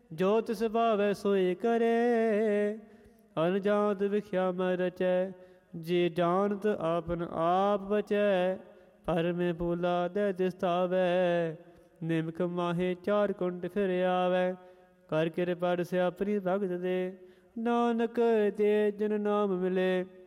ਜੋ ਤਿਸ ਭਾਵੈ ਸੋਈ ਕਰੇ। ਅਨਜਾਨਤ ਵਿਖਿਆ ਮੈਂ ਰਚੈ, ਜੇ ਜਾਣਤ ਆਪਨ ਆਪ ਬਚੈ। ਪਰ ਮੈਂ ਬੋਲਾ ਦੇ ਦਿਸਤਾਵੈ, ਨਿਮਕ ਮਾਹੇ ਚਾਰ ਕੁੰਡ ਫਿਰ ਆਵੈ। ਕਰ ਕਿਰਪਾ ਸਿਆਪਰੀ ਭਗਤ ਦੇ, ਨਾਨਕ ਤੇ ਜਨ ਨਾਮ ਮਿਲੇ।